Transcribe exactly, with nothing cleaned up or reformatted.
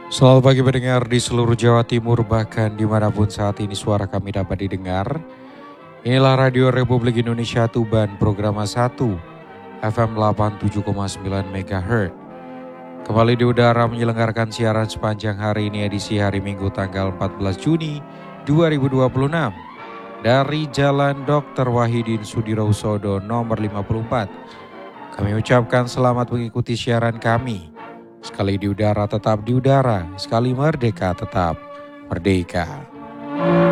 Selamat pagi pendengar di seluruh Jawa Timur, bahkan dimanapun saat ini suara kami dapat didengar. Inilah Radio Republik Indonesia Tuban, program satu, F M delapan puluh tujuh koma sembilan MHz. Kembali di udara menyelenggarakan siaran sepanjang hari ini, edisi hari Minggu tanggal empat belas Juni dua ribu dua puluh enam. Dari Jalan Doktor Wahidin Sudirohusodo nomor lima puluh empat. Kami ucapkan selamat mengikuti siaran kami. Sekali di udara tetap di udara, sekali merdeka tetap merdeka.